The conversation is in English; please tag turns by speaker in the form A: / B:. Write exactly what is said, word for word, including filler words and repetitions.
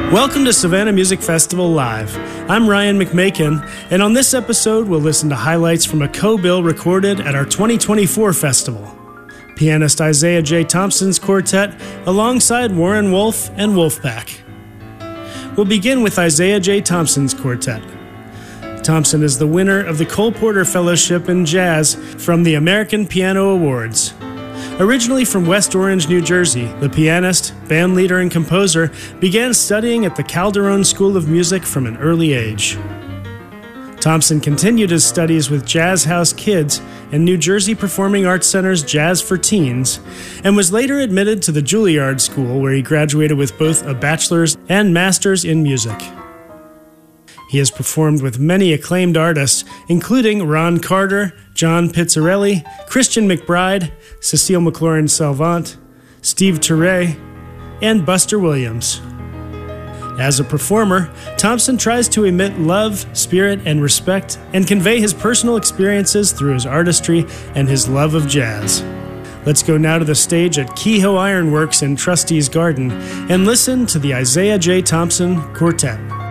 A: Welcome to Savannah Music Festival Live. I'm Ryan McMakin, and on this episode we'll listen to highlights from a co-bill recorded at our twenty twenty-four festival. Pianist Isaiah J. Thompson's quartet alongside Warren Wolf and Wolfpack. We'll begin with Isaiah J. Thompson's quartet. Thompson is the winner of the Cole Porter Fellowship in Jazz from the American Piano Awards. Originally from West Orange, New Jersey, the pianist, bandleader, and composer began studying at the Calderone School of Music from an early age. Thompson continued his studies with Jazz House Kids and New Jersey Performing Arts Center's Jazz for Teens, and was later admitted to the Juilliard School, where he graduated with both a bachelor's and master's in music. He has performed with many acclaimed artists, including Ron Carter, John Pizzarelli, Christian McBride, Cecile McLaurin-Salvant, Steve Turre, and Buster Williams. As a performer, Thompson tries to emit love, spirit, and respect, and convey his personal experiences through his artistry and his love of jazz. Let's go now to the stage at Kehoe Ironworks in Trustees Garden and listen to the Isaiah J. Thompson Quartet.